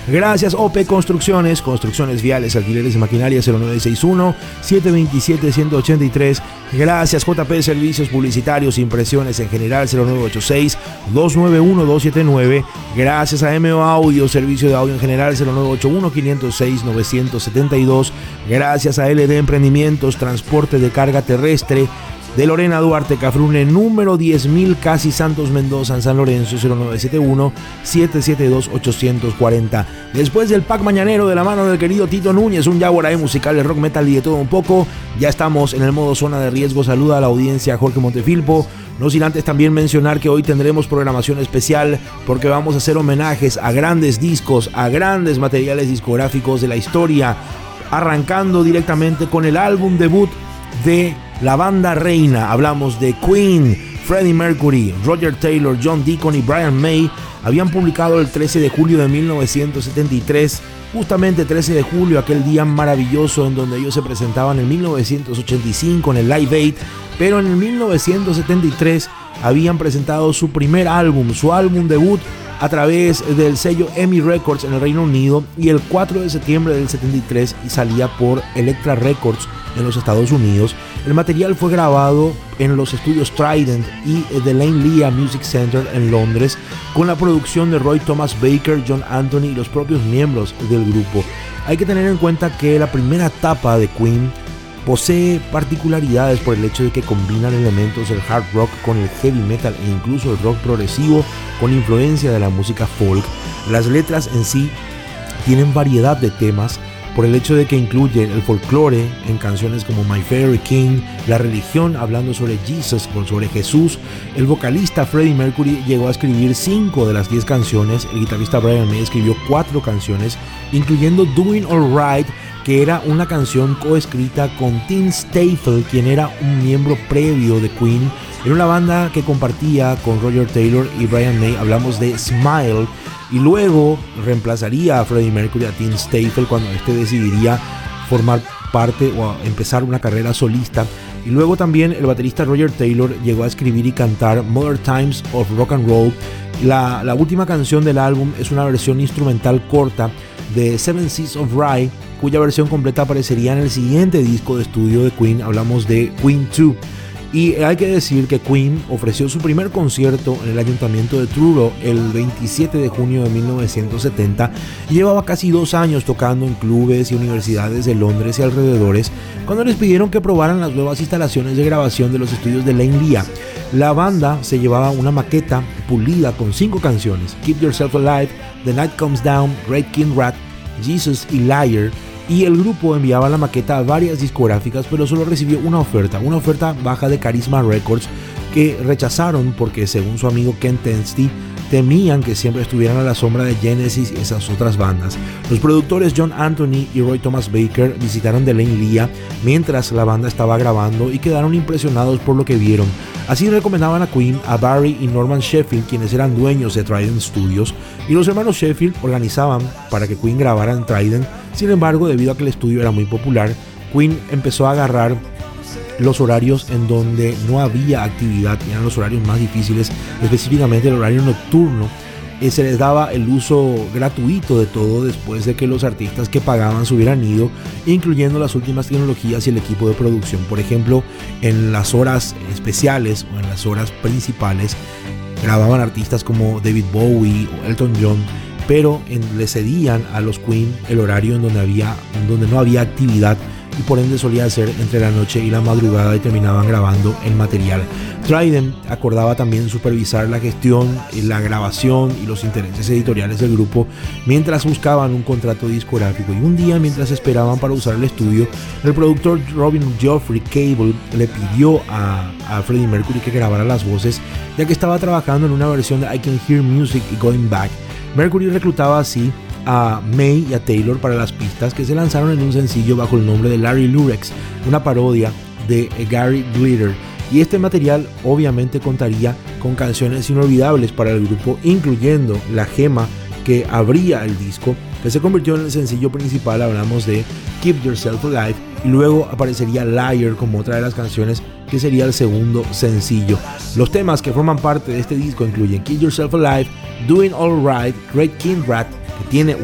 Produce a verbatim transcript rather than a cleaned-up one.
Gracias O P Construcciones, construcciones viales, alquileres y maquinaria cero nueve seis uno, siete dos siete, uno ocho tres. Gracias J P Servicios Publicitarios, impresiones en general cero nueve ocho seis, dos nueve uno, dos siete nueve. Gracias a M O Audio, servicio de audio en general cero nueve ocho uno, cinco cero seis, nueve siete dos. Gracias a L D Emprendimientos, transporte de carga terrestre de Lorena Duarte Cafrune, número diez mil, Casi Santos Mendoza, en San Lorenzo, cero nueve siete uno, siete siete dos, ocho cuatro cero. Después del pack mañanero de la mano del querido Tito Núñez, un yaguaraí musical de rock, metal y de todo un poco, ya estamos en el modo zona de riesgo. Saluda a la audiencia Jorge Montefilpo. No sin antes también mencionar que hoy tendremos programación especial porque vamos a hacer homenajes a grandes discos, a grandes materiales discográficos de la historia, arrancando directamente con el álbum debut de la banda reina. Hablamos de Queen. Freddie Mercury, Roger Taylor, John Deacon y Brian May habían publicado el trece de julio de mil novecientos setenta y tres, justamente trece de julio, aquel día maravilloso en donde ellos se presentaban en mil novecientos ochenta y cinco en el Live Aid, pero en el mil novecientos setenta y tres habían presentado su primer álbum, su álbum debut, a través del sello EMI Records en el Reino Unido, y el cuatro de septiembre del setenta y tres salía por Elektra Records en los Estados Unidos. El material fue grabado en los estudios Trident y The Lane Lea Music Center en Londres, con la producción de Roy Thomas Baker, John Anthony y los propios miembros del grupo. Hay que tener en cuenta que la primera etapa de Queen posee particularidades por el hecho de que combinan elementos del hard rock con el heavy metal e incluso el rock progresivo con influencia de la música folk. Las letras en sí tienen variedad de temas por el hecho de que incluyen el folclore en canciones como My Favorite King, la religión hablando sobre Jesus, sobre Jesús. El vocalista Freddie Mercury llegó a escribir cinco de las diez canciones, el guitarrista Brian May escribió cuatro canciones, incluyendo Doing Alright, que era una canción coescrita con Tim Staffel, quien era un miembro previo de Queen. Era una banda que compartía con Roger Taylor y Brian May. Hablamos de Smile, y luego reemplazaría a Freddie Mercury a Tim Staffel cuando este decidiría formar parte o empezar una carrera solista. Y luego también el baterista Roger Taylor llegó a escribir y cantar Modern Times of Rock and Roll. La, la última canción del álbum es una versión instrumental corta de Seven Seas of Rye, cuya versión completa aparecería en el siguiente disco de estudio de Queen. Hablamos de Queen dos. Y hay que decir que Queen ofreció su primer concierto en el ayuntamiento de Truro el veintisiete de junio de mil novecientos setenta y llevaba casi dos años tocando en clubes y universidades de Londres y alrededores cuando les pidieron que probaran las nuevas instalaciones de grabación de los estudios de Lane Lea. La banda se llevaba una maqueta pulida con cinco canciones: Keep Yourself Alive, The Night Comes Down, Great King Rat, Jesus y Liar. Y el grupo enviaba la maqueta a varias discográficas, pero solo recibió una oferta, una oferta baja de Charisma Records, que rechazaron porque, según su amigo Ken Tensty, temían que siempre estuvieran a la sombra de Genesis y esas otras bandas. Los productores John Anthony y Roy Thomas Baker visitaron The Lane Lea mientras la banda estaba grabando y quedaron impresionados por lo que vieron. Así recomendaban a Queen a Barry y Norman Sheffield, quienes eran dueños de Trident Studios, y los hermanos Sheffield organizaban para que Queen grabara en Trident. Sin embargo, debido a que el estudio era muy popular, Queen empezó a agarrar los horarios en donde no había actividad, eran los horarios más difíciles, específicamente el horario nocturno. Eh, se les daba el uso gratuito de todo después de que los artistas que pagaban se hubieran ido, incluyendo las últimas tecnologías y el equipo de producción. Por ejemplo, en las horas especiales o en las horas principales grababan artistas como David Bowie o Elton John, pero en, le cedían a los Queen el horario en donde, había, en donde no había actividad, y por ende solía ser entre la noche y la madrugada y terminaban grabando el material. Trident acordaba también supervisar la gestión, la grabación y los intereses editoriales del grupo mientras buscaban un contrato discográfico. Y un día, mientras esperaban para usar el estudio, el productor Robin Geoffrey Cable le pidió a, a Freddie Mercury que grabara las voces, ya que estaba trabajando en una versión de I Can Hear Music y Going Back. Mercury reclutaba así a May y a Taylor para las pistas, que se lanzaron en un sencillo bajo el nombre de Larry Lurex, una parodia de Gary Glitter. Y este material obviamente contaría con canciones inolvidables para el grupo, incluyendo la gema que abría el disco, que se convirtió en el sencillo principal. Hablamos de Keep Yourself Alive, y luego aparecería Liar como otra de las canciones, que sería el segundo sencillo. Los temas que forman parte de este disco incluyen Keep Yourself Alive, Doing Alright, Great King Rat, que tiene